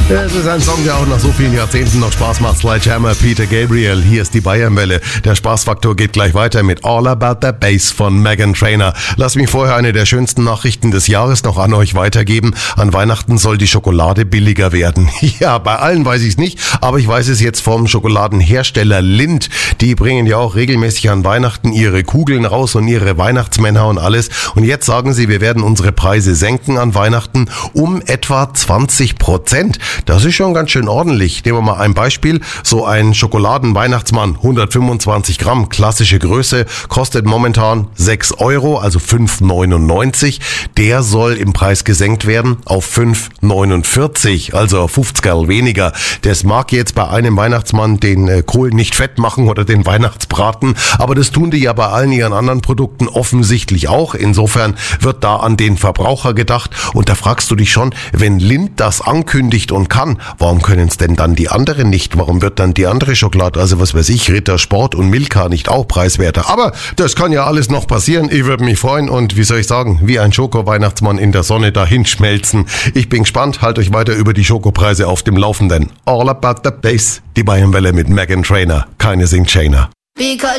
Es ist ein Song, der auch nach so vielen Jahrzehnten noch Spaß macht. Sledgehammer, Peter Gabriel. Hier ist die Bayernwelle. Der Spaßfaktor geht gleich weiter mit All About That Bass von Meghan Trainor. Lass mich vorher eine der schönsten Nachrichten des Jahres noch an euch weitergeben. An Weihnachten soll die Schokolade billiger werden. Ja, bei allen weiß ich es nicht, aber ich weiß es jetzt vom Schokoladenhersteller Lindt. Die bringen ja auch regelmäßig an Weihnachten ihre Kugeln raus und ihre Weihnachtsmänner und alles. Und jetzt sagen sie, wir werden unsere Preise senken an Weihnachten um etwa 20%. Das ist schon ganz schön ordentlich. Nehmen wir mal ein Beispiel. So ein Schokoladen-Weihnachtsmann, 125 Gramm, klassische Größe, kostet momentan 6 Euro, also 5,99. Der soll im Preis gesenkt werden auf 5,49, also 50 weniger. Das mag jetzt bei einem Weihnachtsmann den Kohl nicht fett machen oder den Weihnachtsbraten, aber das tun die ja bei allen ihren anderen Produkten offensichtlich auch. Insofern wird da an den Verbraucher gedacht. Und da fragst du dich schon, wenn Lindt das ankündigt und kann, warum können es denn dann die anderen nicht? Warum wird dann die andere Schokolade, also was weiß ich, Ritter Sport und Milka nicht auch preiswerter? Aber das kann ja alles noch passieren. Ich würde mich freuen und wie soll ich sagen, wie ein Schoko-Weihnachtsmann in der Sonne dahin schmelzen. Ich bin gespannt, halt euch weiter über die Schokopreise auf dem Laufenden. All About the Bass, die Bayernwelle mit Meghan Trainor. Keine singt Shayna.